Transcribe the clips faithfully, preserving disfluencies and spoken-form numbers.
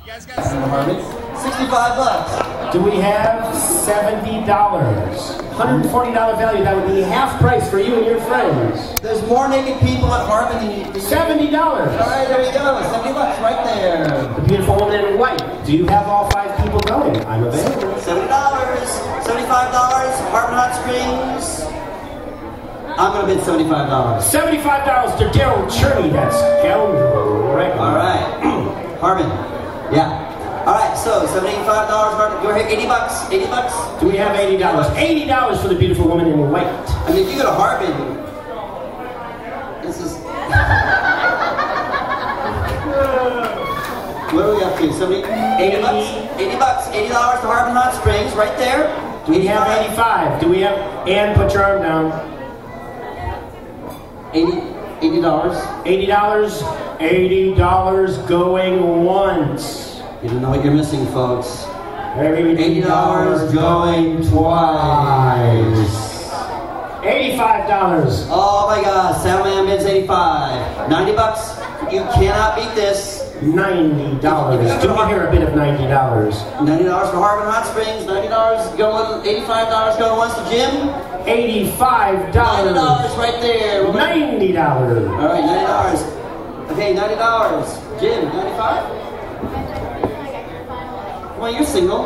You guys got sixty-five bucks. Do we have seventy dollars? one hundred forty dollars value, that would be half price for you and your friends. There's more naked people at Harbin than you. seventy dollars. All right, there you go. seventy bucks right there. The beautiful woman in white. Do you have all five people going? I'm available. seventy dollars. seventy-five dollars. Harbin Hot Springs. I'm going to bid seventy-five dollars. seventy-five dollars to Daryl Cherney. That's scoundrel. Right. All right. Harbin. Yeah. All right, so seventy-five dollars. Harbin. Go ahead. eighty bucks. eighty bucks. Do we have eighty dollars? eighty dollars for the beautiful woman in white. I mean, if you go to Harbin, this is... What are we up to? seventy, eighty bucks? eighty bucks. eighty dollars to Harbin Hot Springs, right there. Do we have eighty-five? Do we have... Ann, put your arm down. eighty, eighty dollars. eighty dollars. eighty dollars going once. You don't know what you're missing, folks. eighty dollars going twice. eighty-five dollars. Oh my God, Soundman bids eighty-five. ninety bucks. You cannot beat this. ninety dollars. Do we hear a bit of ninety dollars? ninety dollars for Harbin Hot Springs. ninety dollars going, eighty-five dollars going once to Jim. eighty-five dollars. ninety dollars right there. ninety dollars. All right, ninety dollars. Okay, ninety dollars. Jim, ninety-five? Well, you're single.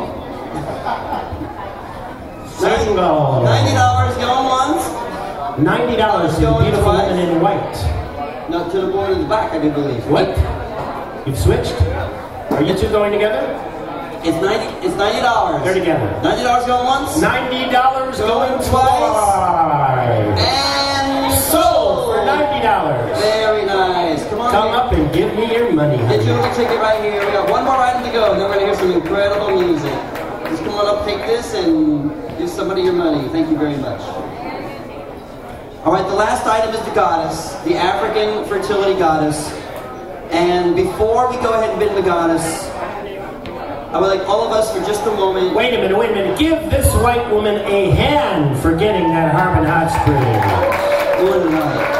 Single. ninety dollars going once. ninety dollars to the Going beautiful twice. woman in white. No, to the board in the back, I do believe. What? You've switched? Are you two going together? It's ninety. It's ninety dollars. They're together. Ninety dollars going once. ninety dollars going Going twice. And Sold for ninety dollars. Very nice. Come on. Come here. up and give me your money. Get your little ticket right here. We got one more item to go, and then we're gonna hear some incredible music. Just come on up, take this, and give somebody your money. Thank you very much. All right, the last item is the goddess, the African fertility goddess. And before we go ahead and bid the goddess, I would like all of us for just a moment. Wait a minute, wait a minute. Give this white woman a hand for getting that Harbin Hot Springs. Woman in white.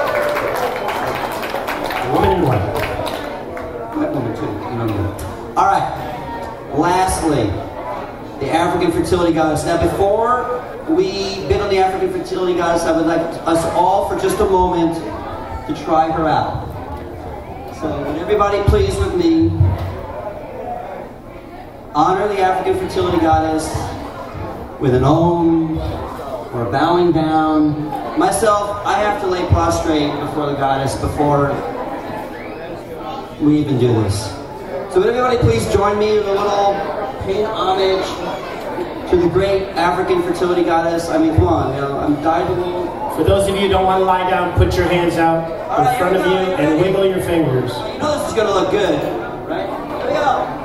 Woman in white. White woman too. You know me. All right. Lastly, the African fertility goddess. Now, before we bid on the African fertility goddess, I would like us all for just a moment to try her out. So, would everybody please with me honor the African fertility goddess with an om or bowing down. Myself, I have to lay prostrate before the goddess before we even do this. So would everybody please join me with a little paying homage to the great African fertility goddess. I mean, come on, you know, I'm dyed to will. For those of you who don't want to lie down, put your hands out in right, front of here you we go, and wiggle your fingers. You know this is going to look good, right? Here we go.